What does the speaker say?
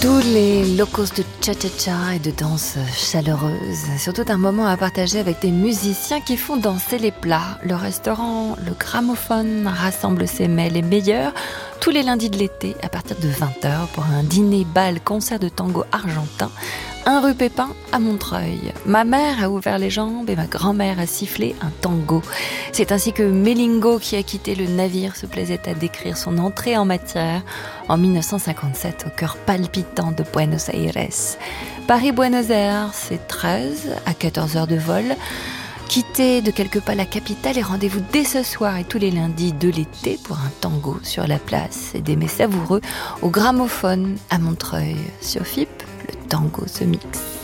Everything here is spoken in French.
Tous les locaux de cha-cha-cha et de danse chaleureuse, surtout un moment à partager avec des musiciens qui font danser les plats. Le restaurant Le Gramophone rassemble ses mets les meilleurs tous les lundis de l'été à partir de 20h pour un dîner-bal-concert de tango argentin, 1 rue Pépin à Montreuil. Ma mère a ouvert les jambes et ma grand-mère a sifflé un tango. C'est ainsi que Melingo, qui a quitté le navire, se plaisait à décrire son entrée en matière en 1957 au cœur palpitant de Buenos Aires. Paris-Buenos Aires, c'est 13 à 14 heures de vol. Quittez de quelques pas la capitale et rendez-vous dès ce soir et tous les lundis de l'été pour un tango sur la place et des mets savoureux au Gramophone à Montreuil. Sur FIP, le tango se mixe.